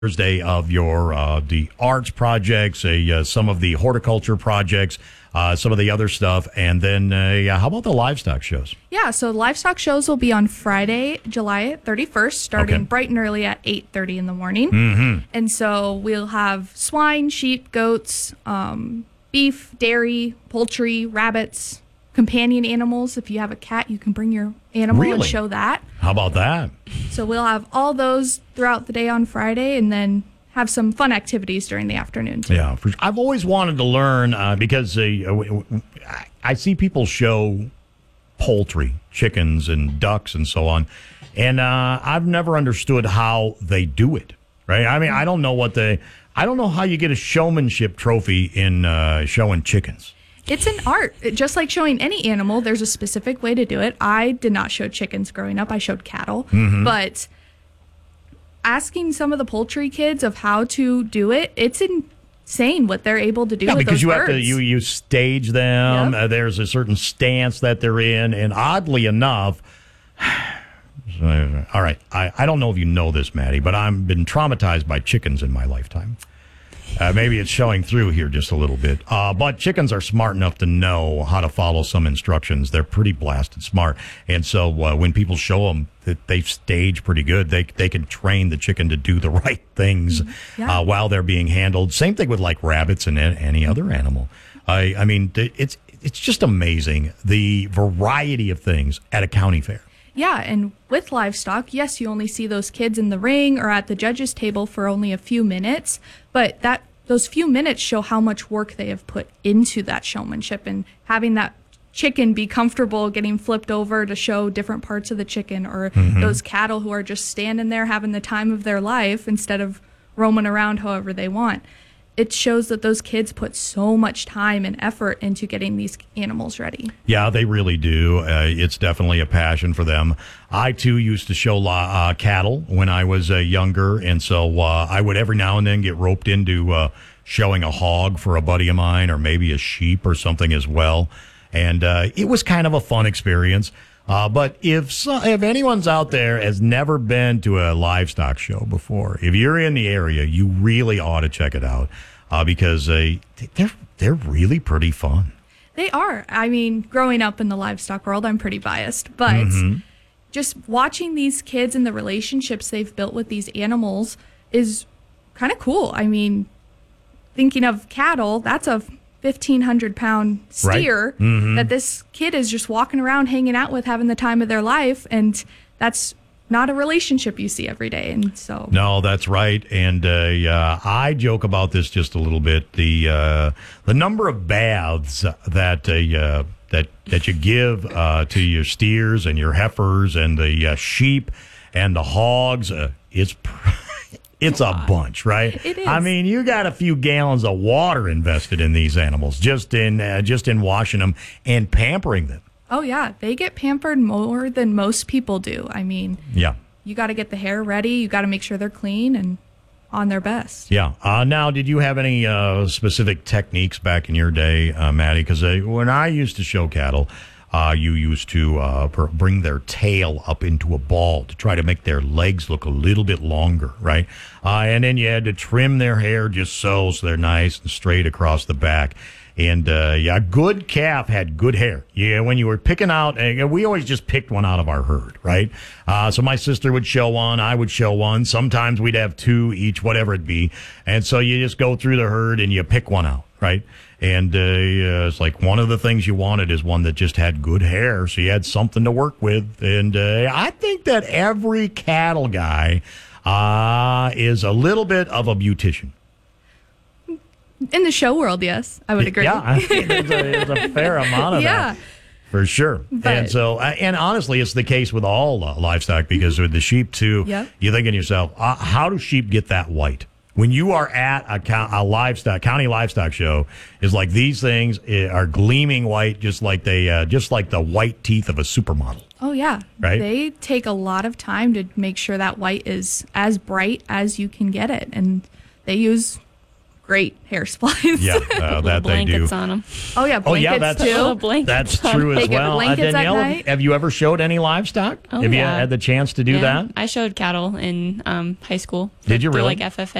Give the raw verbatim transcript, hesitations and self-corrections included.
Thursday of your uh, the arts projects, uh, uh, some of the horticulture projects, uh, some of the other stuff, and then uh, yeah, how about the livestock shows? Yeah, so the livestock shows will be on Friday, July thirty-first, starting Okay. bright and early at eight thirty in the morning. Mm-hmm. And so we'll have swine, sheep, goats, um, beef, dairy, poultry, rabbits, companion animals. If you have a cat, you can bring your animal and Really? show that. How about that? So we'll have all those throughout the day on Friday, and then have some fun activities during the afternoon too. Yeah, for, I've always wanted to learn uh, because uh, w- w- I- I see people show poultry, chickens and ducks and so on, and uh, I've never understood how they do it. Right? I mean, I don't know what they. I don't know how you get a showmanship trophy in uh, showing chickens. It's an art. It- Just like showing any animal, there's a specific way to do it. I did not show chickens growing up. I showed cattle. Mm-hmm. But asking some of the poultry kids of how to do it, it's insane what they're able to do Yeah, with because those you birds. have to you you stage them. Yep. Uh, there's a certain stance that they're in, and oddly enough. All right, I, I don't know if you know this, Maddie, but I've been traumatized by chickens in my lifetime. Uh, maybe it's showing through here just a little bit. Uh, but chickens are smart enough to know how to follow some instructions. They're pretty blasted smart. And so uh, when people show them that they stage pretty good, they they can train the chicken to do the right things Yeah. uh, while they're being handled. Same thing with like rabbits and a- any other animal. I, I mean, th- it's it's just amazing the variety of things at a county fair. Yeah, and with livestock, yes, you only see those kids in the ring or at the judges' table for only a few minutes, but that those few minutes show how much work they have put into that showmanship, and having that chicken be comfortable getting flipped over to show different parts of the chicken, or those cattle who are just standing there having the time of their life instead of roaming around however they want. It shows that those kids put so much time and effort into getting these animals ready. Yeah, they really do. Uh, it's definitely a passion for them. I, too, used to show la- uh, cattle when I was uh, younger, and so uh, I would every now and then get roped into uh, showing a hog for a buddy of mine, or maybe a sheep or something as well. And uh, it was kind of a fun experience. Uh, but if so, if anyone's out there has never been to a livestock show before, if you're in the area, you really ought to check it out uh, because uh, they're they're really pretty fun. They are. I mean, growing up in the livestock world, I'm pretty biased, but Mm-hmm. just watching these kids and the relationships they've built with these animals is kind of cool. I mean, thinking of cattle, that's a fifteen hundred pound steer Right. Mm-hmm. that this kid is just walking around hanging out with, having the time of their life. And that's not a relationship you see every day. And so, No, that's right. And uh, yeah, I joke about this just a little bit. The uh, the number of baths that uh, uh, that that you give uh, to your steers and your heifers and the uh, sheep and the hogs, uh, it's pr- it's a bunch, right? It is. I mean, you got a few gallons of water invested in these animals just in uh, just in washing them and pampering them. oh yeah, they get pampered more than most people do. I mean, Yeah. you got to get the hair ready. You got to make sure they're clean and on their best. Yeah. Uh, now, did you have any uh, specific techniques back in your day, uh, Maddie? Because uh, when I used to show cattle, uh, you used to uh, pr- bring their tail up into a ball to try to make their legs look a little bit longer, right? Uh, and then you had to trim their hair just so, so they're nice and straight across the back. And, uh, yeah, a good calf had good hair. Yeah, when you were picking out, uh, we always just picked one out of our herd, right? Uh, so my sister would show one, I would show one. Sometimes we'd have two each, whatever it be. And so you just go through the herd and you pick one out, right? And uh, yeah, it's like one of the things you wanted is one that just had good hair, so you had something to work with. And uh, I think that every cattle guy uh, is a little bit of a beautician. In the show world, yes, I would agree. Yeah, I think there's a, there's a fair amount of Yeah. that. For sure. But- and so, uh, and honestly, it's the case with all uh, livestock because with the sheep, too, Yep. you think to yourself, uh, how do sheep get that white? When you are at a, co- a livestock county livestock show, is like these things uh, are gleaming white, just like they, uh, just like the white teeth of a supermodel. Oh, yeah. Right? They take a lot of time to make sure that white is as bright as you can get it. And they use great hair supplies. Yeah, uh, that they do. Blankets on them. Oh yeah, Oh yeah, blankets that's too. Little blankets that's on true They as get well. Uh, blankets at Danielle, night. have you ever showed any livestock? Oh, have you yeah. had the chance to do Yeah, that? I showed cattle in um, high school. Did you through, really? Like F F A.